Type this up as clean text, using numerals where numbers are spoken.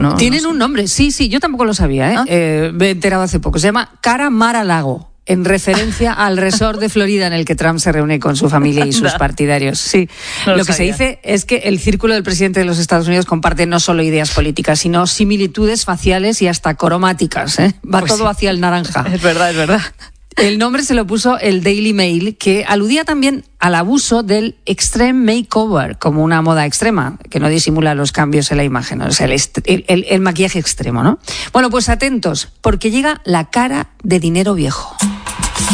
No, Tienen no sé. un nombre, sí, yo tampoco lo sabía, me he enterado hace poco. Se llama Cara Mar-a-Lago, en referencia al resort de Florida en el que Trump se reúne con su familia y sus partidarios. Sí, No lo que sabía. se dice es que el círculo del presidente de los Estados Unidos comparte no solo ideas políticas, sino similitudes faciales y hasta cromáticas. Va Pues todo sí. hacia el naranja. Es verdad. El nombre se lo puso el Daily Mail, que aludía también al abuso del extreme makeover, como una moda extrema, que no disimula los cambios en la imagen, ¿no? O sea, el maquillaje extremo, ¿no? Bueno, pues atentos, porque llega la cara de dinero viejo.